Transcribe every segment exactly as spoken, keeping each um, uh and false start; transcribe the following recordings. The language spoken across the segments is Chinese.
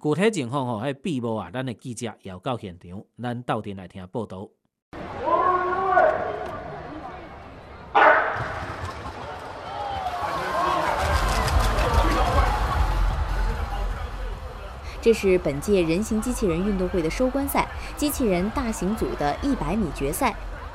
具体情况吼，迄闭幕啊，咱的记者也有到现场，咱斗阵来听报道。 这是本届人形机器人运动会的收官赛，机器人大型组的一百米决赛。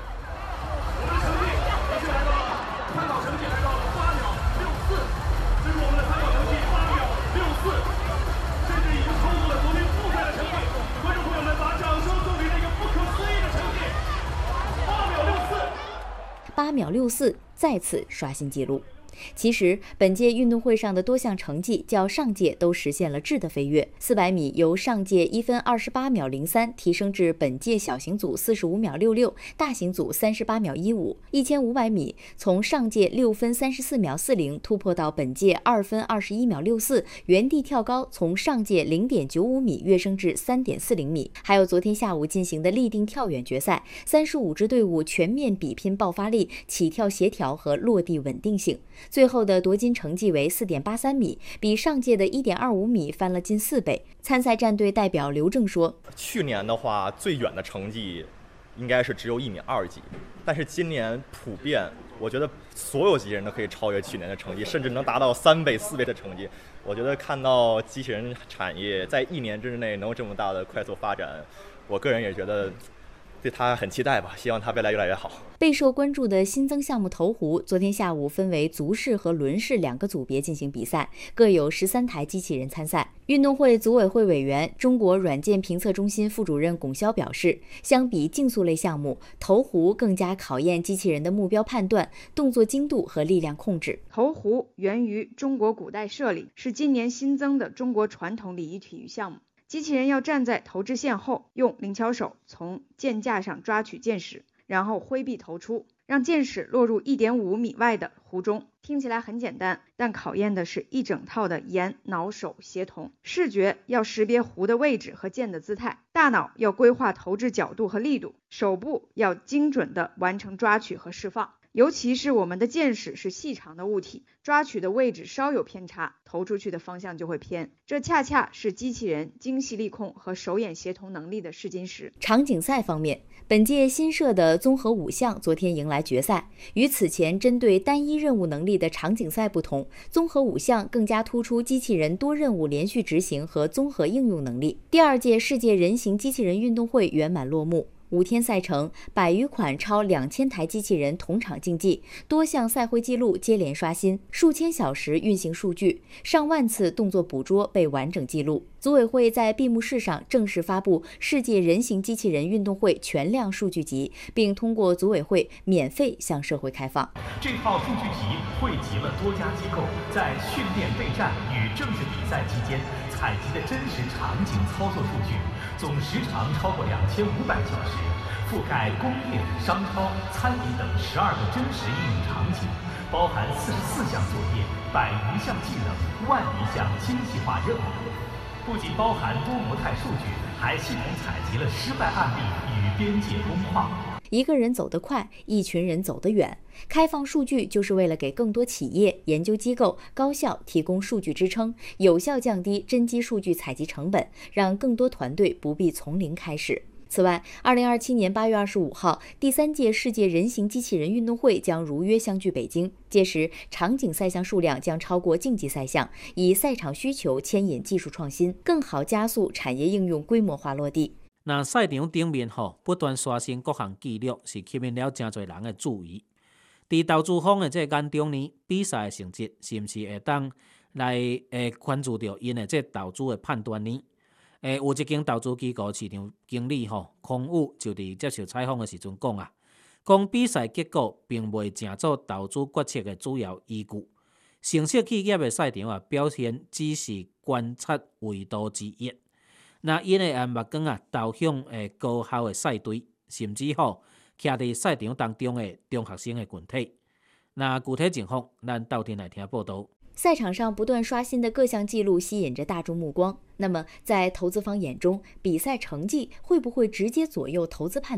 八秒六四，再次刷新纪录。其实，本届运动会上的多项成绩较上届都实现了质的飞跃。四百米由上届一分二十八秒零三提升至本届小型组四十五秒六六，大型组三十八秒一五。一千五百米从上届六分三十四秒四零突破到本届二分二十一秒六四，原地跳高从上届零点九五米跃升至三点四零米。还有昨天下午进行的立定跳远决赛，三十五支队伍全面比拼爆发力、起跳协调和落地稳定性。最后的夺金成绩为 四点八三米，比上届的 一点二五米翻了近四倍。参赛战队代表刘正说：“ 去年的话，最远的成绩应该是只有一米二几，但是今年普遍，我觉得所有机器人都可以超越去年的成绩，甚至能达到三倍、四倍的成绩。我觉得看到机器人产业在一年之内能有这么大的快速发展，我个人也觉得。”对他很期待吧，希望他未来越来越好。 备受关注的新增项目投壶，昨天下午分为足式和轮式两个组别进行比赛，各有十三台机器人参赛。运动会组委会委员、中国软件评测中心副主任龚潇表示，相比竞速类项目，投壶更加考验机器人的目标判断、动作精度和力量控制。 投壶源于中国古代射礼，是今年新增的中国传统礼仪体育项目。机器人要站在投掷线后，用灵巧手从箭架上抓取箭矢，然后挥臂投出，让箭矢落入 一点五米外的壶中。听起来很简单，但考验的是一整套的眼脑手协同。视觉要识别壶的位置和箭的姿态，大脑要规划投掷角度和力度，手部要精准地完成抓取和释放。尤其是我们的箭矢是细长的物体，抓取的位置稍有偏差，投出去的方向就会偏。这恰恰是机器人精细力控和手眼协同能力的试金石。 场景赛方面，本届新设的综合五项昨天迎来决赛。与此前针对单一任务能力的场景赛不同，综合五项更加突出机器人多任务连续执行和综合应用能力。第二届世界人形机器人运动会圆满落幕。五天赛程，百余款超两千台机器人同场竞技，多项赛会纪录接连刷新，数千小时运行数据，上万次动作捕捉被完整记录。组委会在闭幕式上正式发布世界人形机器人运动会全量数据集，并通过组委会免费向社会开放。 这套数据集汇集了多家机构在训练备战与正式比赛期间采集的真实场景操作数据，总时长超过两千五百小时，覆盖工业、商超、餐饮等十二个真实应用场景，包含四十四项作业、百余项技能、万余项精细化任务。不仅包含多模态数据，还系统采集了失败案例与边界工况。 一个人走得快，一群人走得远。开放数据就是为了给更多企业、研究机构、高校提供数据支撑，有效降低真机数据采集成本，让更多团队不必从零开始。此外，二零二七年八月二十五号，第三届世界人形机器人运动会将如约相聚北京。届时，场景赛项数量将超过竞技赛项，以赛场需求牵引技术创新，更好加速产业应用规模化落地。 那赛场顶面吼不断刷新各项纪录，是吸引了真侪人的注意。伫投资方的这眼中呢，比赛的成绩是毋是会当来诶关注到因的这投资的判断呢？诶，有一间投资机构市场经理吼孔武就伫接受采访的时阵讲啊，讲比赛结果并未成做投资决策的主要依据。成熟企业的赛场啊，表现只是观察维度之一。那因的按目光啊，投向诶高校的赛队，甚至吼徛伫赛场当中的中学生的群体。那具体情况，咱斗阵来听报道。 赛场上不断刷新的各项纪录吸引着大众目光。那么，在投资方眼中，比赛成绩会不会直接左右投资判断？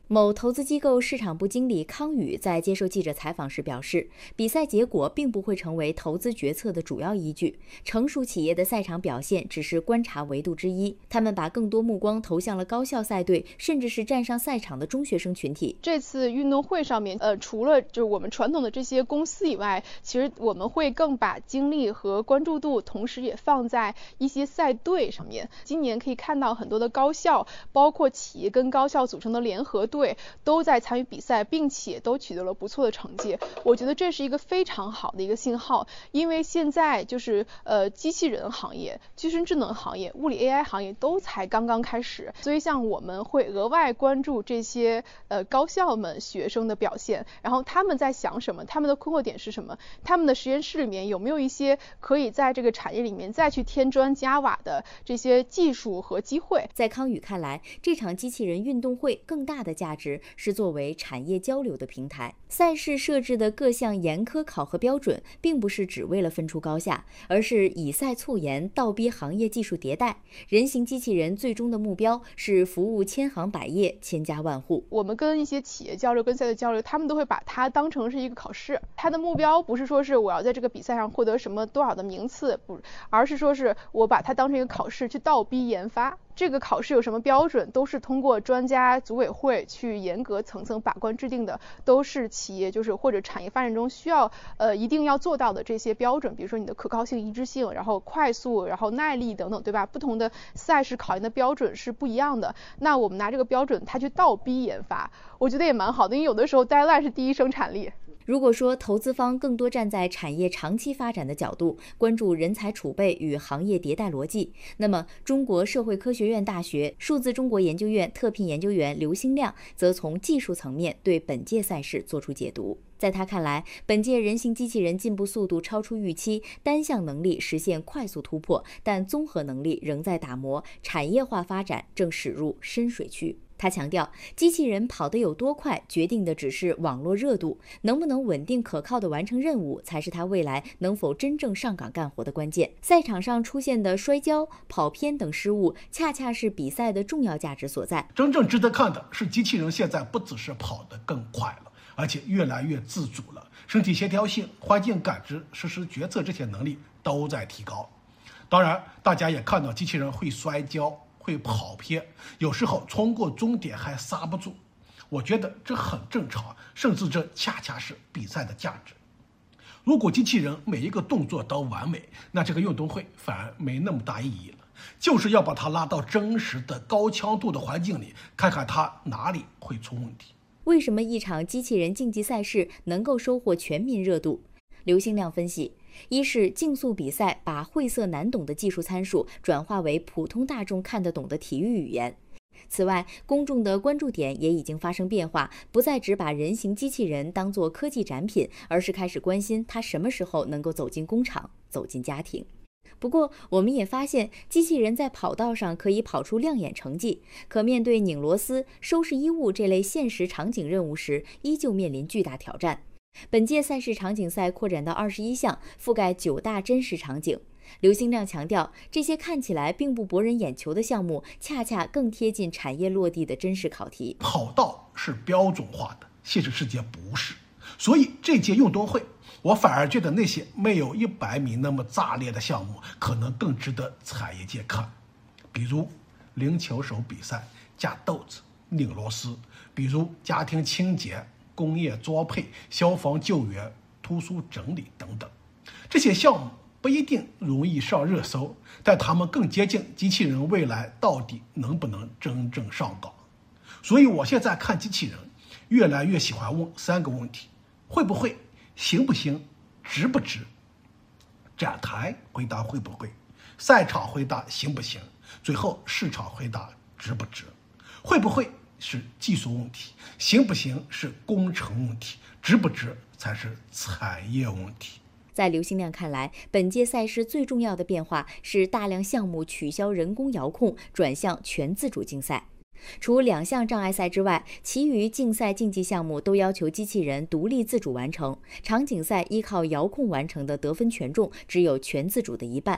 某投资机构市场部经理康宇在接受记者采访时表示，比赛结果并不会成为投资决策的主要依据，成熟企业的赛场表现只是观察维度之一，他们把更多目光投向了高校赛队，甚至是站上赛场的中学生群体。 这次运动会上面，呃，除了就是我们传统的这些公司以外，其实我们会更把精力和关注度，同时也放在一些赛队上面。今年可以看到很多的高校，包括企业跟高校组成的联合队。队都在参与比赛，并且都取得了不错的成绩。我觉得这是一个非常好的一个信号，因为现在就是呃机器人行业、具身智能行业、物理 A I 行业都才刚刚开始，所以像我们会额外关注这些呃高校们学生的表现，然后他们在想什么，他们的困惑点是什么，他们的实验室里面有没有一些可以在这个产业里面再去添砖加瓦的这些技术和机会。 在康宇看来，这场机器人运动会更大的价值是作为产业交流的平台。赛事设置的各项严苛考核标准，并不是只为了分出高下，而是以赛促研，倒逼行业技术迭代。人形机器人最终的目标是服务千行百业、千家万户。 我们跟一些企业交流、跟赛队交流，他们都会把它当成是一个考试。它的目标不是说是我要在这个比赛上获得什么多少的名次，不，而是说是我把它当成一个考试，去倒逼研发。这个考试有什么标准，都是通过专家组委会去严格层层把关制定的，都是企业就是或者产业发展中需要呃一定要做到的这些标准，比如说你的可靠性、一致性，然后快速，然后耐力等等，对吧？不同的赛事考研的标准是不一样的。那我们拿这个标准，它去倒逼研发，我觉得也蛮好的，因为有的时候 deadline 是第一生产力。 如果说投资方更多站在产业长期发展的角度，关注人才储备与行业迭代逻辑，那么中国社会科学院大学数字中国研究院特聘研究员刘兴亮则从技术层面对本届赛事做出解读。在他看来，本届人形机器人进步速度超出预期，单项能力实现快速突破，但综合能力仍在打磨，产业化发展正驶入深水区。他强调，机器人跑得有多快，决定的只是网络热度，能不能稳定可靠地完成任务，才是他未来能否真正上岗干活的关键。赛场上出现的摔跤、跑偏等失误，恰恰是比赛的重要价值所在。 真正值得看的是，机器人现在不只是跑得更快了，而且越来越自主了，身体协调性、环境感知、实施决策这些能力都在提高。当然，大家也看到机器人会摔跤、会跑偏，有时候冲过终点还刹不住。我觉得这很正常，甚至这恰恰是比赛的价值。如果机器人每一个动作都完美，那这个运动会反而没那么大意义了。就是要把它拉到真实的高强度的环境里，看看它哪里会出问题。 为什么一场机器人竞技赛事能够收获全民热度？刘兴亮分析，一是竞速比赛把晦涩难懂的技术参数转化为普通大众看得懂的体育语言。此外，公众的关注点也已经发生变化，不再只把人形机器人当作科技展品，而是开始关心它什么时候能够走进工厂，走进家庭。不过，我们也发现，机器人在跑道上可以跑出亮眼成绩，可面对拧螺丝、收拾衣物这类现实场景任务时，依旧面临巨大挑战。本届赛事场景赛扩展到二十一项，覆盖九大真实场景。刘兴亮强调，这些看起来并不博人眼球的项目，恰恰更贴近产业落地的真实考题。 跑道是标准化的，现实世界不是，所以这届运动会，我反而觉得那些没有一百米那么炸裂的项目，可能更值得产业界看。比如零球手比赛、架豆子、拧螺丝；比如家庭清洁、工业装配、消防救援、图书整理等等。这些项目不一定容易上热搜，但他们更接近机器人未来到底能不能真正上岗。所以我现在看机器人，越来越喜欢问三个问题：会不会？行不行？值不值？展台回答会不会，赛场回答行不行，最后市场回答值不值。会不会是技术问题，行不行是工程问题，值不值才是产业问题。 在刘兴亮看来，本届赛事最重要的变化是大量项目取消人工遥控，转向全自主竞赛。除两项障碍赛之外，其余竞赛竞技项目都要求机器人独立自主完成。场景赛依靠遥控完成的得分权重只有全自主的一半。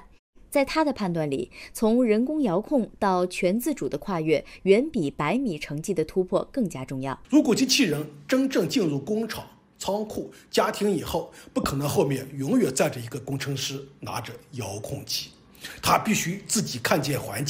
在他的判断里，从人工遥控到全自主的跨越，远比百米成绩的突破更加重要。 如果机器人真正进入工厂、仓库、家庭以后，不可能后面永远站着一个工程师拿着遥控器，他必须自己看见环境。